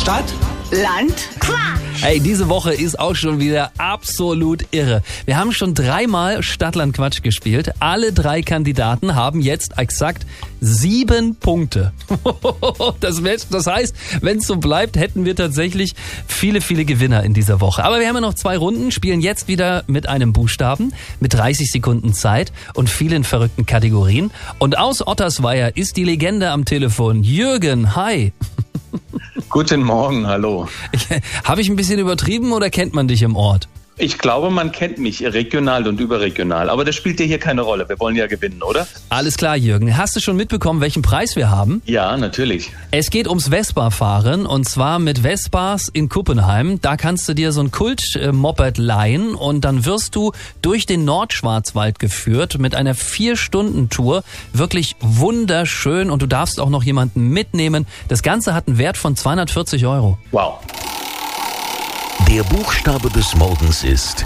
Stadt, Land, Quatsch. Ey, diese Woche ist auch schon wieder absolut irre. Wir haben schon 3-mal Stadtland Quatsch gespielt. Alle 3 Kandidaten haben jetzt exakt 7 Punkte. Das heißt, wenn es so bleibt, hätten wir tatsächlich viele, viele Gewinner in dieser Woche. Aber wir haben ja noch 2 Runden, spielen jetzt wieder mit einem Buchstaben, mit 30 Sekunden Zeit und vielen verrückten Kategorien. Und aus Ottersweier ist die Legende am Telefon. Jürgen, hi. Guten Morgen, hallo. Habe ich ein bisschen übertrieben oder kennt man dich im Ort? Ich glaube, man kennt mich regional und überregional, aber das spielt ja hier keine Rolle. Wir wollen ja gewinnen, oder? Alles klar, Jürgen. Hast du schon mitbekommen, welchen Preis wir haben? Ja, natürlich. Es geht ums Vespa-Fahren und zwar mit Vespas in Kuppenheim. Da kannst du dir so ein Kult-Moped leihen und dann wirst du durch den Nordschwarzwald geführt mit einer 4-Stunden-Tour. Wirklich wunderschön und du darfst auch noch jemanden mitnehmen. Das Ganze hat einen Wert von 240 €. Wow. Der Buchstabe des Morgens ist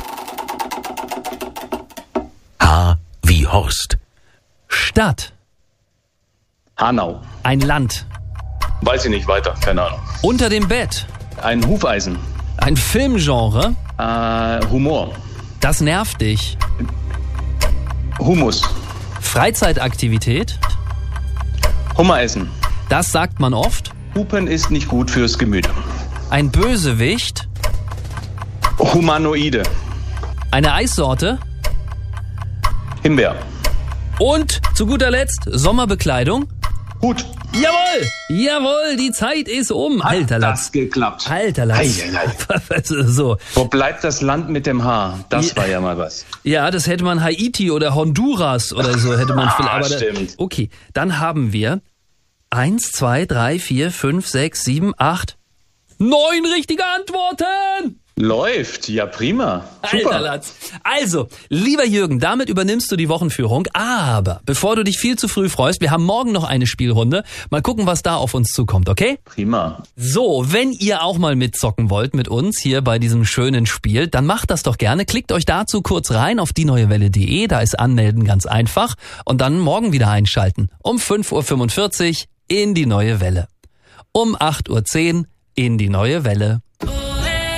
H wie Horst. Stadt. Hanau. Ein Land. Weiß ich nicht weiter, keine Ahnung. Unter dem Bett. Ein Hufeisen. Ein Filmgenre. Humor. Das nervt dich. Hummus. Freizeitaktivität. Hummeressen. Das sagt man oft. Hupen ist nicht gut fürs Gemüt. Ein Bösewicht. Humanoide. Eine Eissorte. Himbeer. Und zu guter Letzt Sommerbekleidung. Hut. Jawohl! Jawohl, die Zeit ist um. Alter Hat Latz. das geklappt. Alter Latz. So. Wo bleibt das Land mit dem H? Das war ja mal was. Ja, das hätte man Haiti oder Honduras oder so hätte man vielleicht. Aber stimmt. Okay, dann haben wir 1, 2, 3, 4, 5, 6, 7, 8, 9 richtige Antworten! Läuft, ja prima. Super. Alter Latz. Also, lieber Jürgen, damit übernimmst du die Wochenführung. Aber bevor du dich viel zu früh freust, wir haben morgen noch eine Spielrunde. Mal gucken, was da auf uns zukommt, okay? Prima. So, wenn ihr auch mal mitzocken wollt mit uns hier bei diesem schönen Spiel, dann macht das doch gerne. Klickt euch dazu kurz rein auf dieneuewelle.de, da ist Anmelden ganz einfach. Und dann morgen wieder einschalten. Um 5:45 Uhr in die Neue Welle. Um 8:10 Uhr in die Neue Welle.